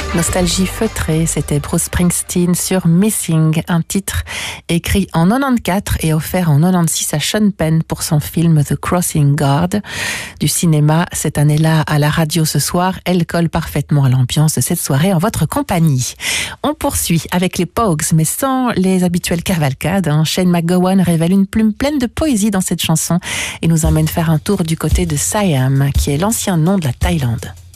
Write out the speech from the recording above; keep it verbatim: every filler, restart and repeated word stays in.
Nostalgie feutrée, c'était Bruce Springsteen sur Missing, un titre écrit en quatre-vingt-quatorze et offert en quatre-vingt-seize à Sean Penn pour son film The Crossing Guard. Du cinéma cette année-là à la radio ce soir, elle colle parfaitement à l'ambiance de cette soirée en votre compagnie. On poursuit avec les Pogues, mais sans les habituelles cavalcades. Hein. Shane MacGowan révèle une plume pleine de poésie dans cette chanson et nous emmène faire un tour du côté de Siam, qui est l'ancien nom de la Thaïlande.